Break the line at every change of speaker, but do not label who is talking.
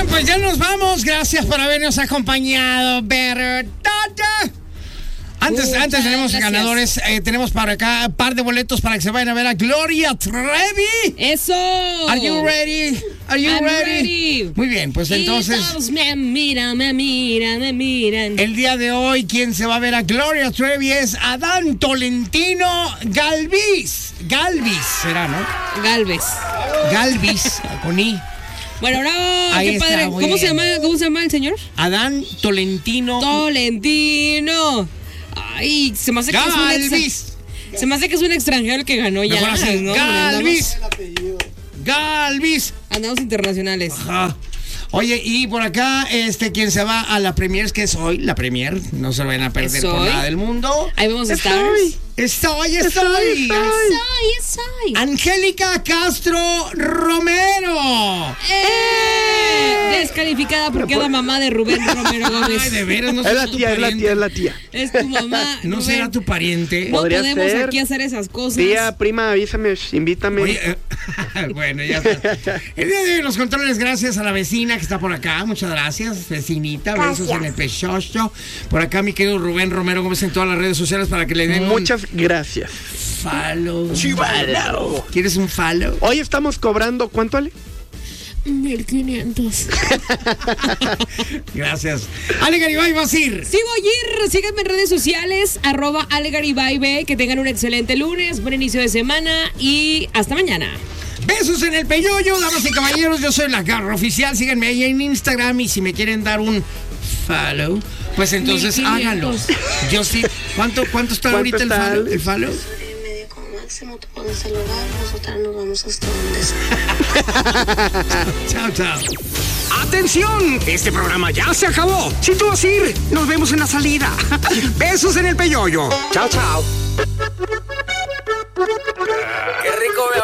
Oigan, pues ya nos vamos. Gracias por habernos acompañado. Antes tenemos ganadores. Tenemos para acá un par de boletos para que se vayan a ver a Gloria Trevi.
¡Eso!
Are you ready?
I'm ready.
Muy bien, pues entonces.
Y todos me miran.
El día de hoy, quien se va a ver a Gloria Trevi es Adán Tolentino Galvis. Galvis será, ¿no? Galvis, con I.
Bueno, bravo,
Ahí
qué
está,
padre.
muy
¿Cómo se
bien.
llama el señor?
Adán Tolentino.
Ay, se me hace que
Galvis.
se me hace que es un extranjero el que ganó ya.
Mejor así,
¿no?
Galvis. Galvis.
Andamos internacionales.
Ajá. Oye, y por acá, quien se va a la premier, que es hoy, la premier, no se lo van a perder por nada del mundo.
Ahí vemos Stars.
Estoy. Angélica Castro Romero.
Descalificada porque es la mamá de Rubén Romero Gómez.
Ay, de veras, no
Es
será
la
tu
tía,
pariente.
es la tía.
Es tu mamá.
¿No
Rubén.
será tu pariente?
No
Podría
podemos
ser.
aquí hacer esas cosas.
Tía, prima, avísame, invítame.
Oye, bueno, ya está. El día de hoy los controles, gracias a la vecina que está por acá. Muchas gracias, vecinita. Besos en el pechocho. Por acá mi querido Rubén Romero Gómez en todas las redes sociales para que le den
Muchas gracias.
un follow. ¿Quieres un follow?
Hoy estamos cobrando, ¿cuánto, Ale?
1500.
Gracias. Ale Garibay, vas a ir.
Sí, voy a ir. Síganme en redes sociales, @AleGaribay. Que tengan un excelente lunes, buen inicio de semana y hasta mañana.
Besos en el peyoyo, damas y caballeros. Yo soy la Garra Oficial. Síganme ahí en Instagram y si me quieren dar un follow, pues entonces
1500.
háganlo. Yo sí. ¿Cuánto está ahorita
está
el follow?
Máximo tú pones el lugar, nosotras nos vamos hasta donde sea.
Chao.
¡Atención! Este programa ya se acabó. Si tú vas a ir, nos vemos en la salida. Besos en el peyoyo. Chao.
Qué rico,